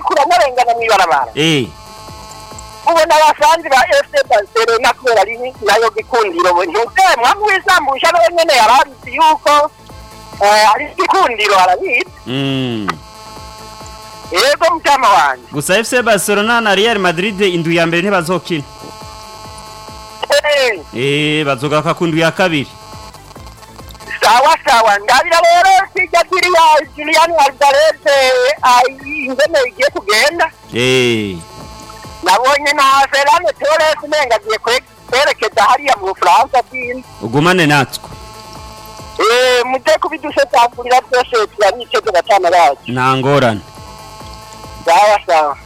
kura narengana mwibarabara ubona abasanzi ba FC Barcelona kubera ari nayo gikundiro ntuze mwamwe wisambusha no nyene yarabizi yuko ari gikundiro arabizi yego mutama wanje gusa FC Barcelona na Real Madrid indu ya mbere ntibazokina bazogaruka ku ndu ya kabiri sawa ndabira rero kijya kiri ya Julian Alvarez ingene igiye kugenda nabonye na Ferran Torres nenga giye kwerekeza hariya mu France bin ugumane natwe mute kubidushe tafurira byose turanice gatana bacu nta ngorane sawa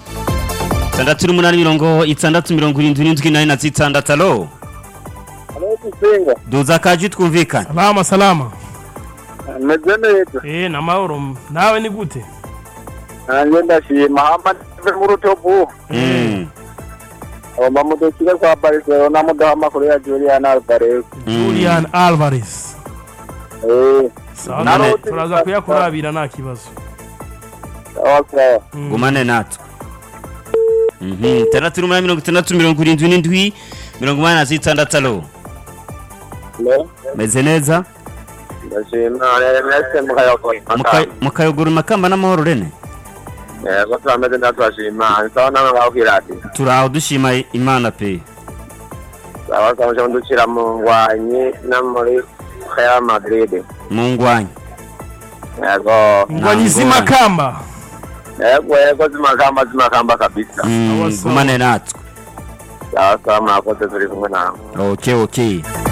680 alo Kusenga duza kaji twumvikana salama meze neza na mahoro nawe ni gute nanjye ndashima Muhammad mu rutobu aba mudukira kwa Barcelona mudaha makuru ya Julian Alvarez turaza kuyakurabira nta kibazo gumane natwe 680 alo meze neza mukayogura makamba n'amahoro rene yego turameze ndashima nsaho namwe bakirati turaho dushima Imana pe abakaje ndukira mu ngwanyi na muri Real Madrid mu ngwanyi yego ngwanyi zimakamba yego zimakamba kabisa gumane natwe sawa mwakoze turi kumwe nawe okay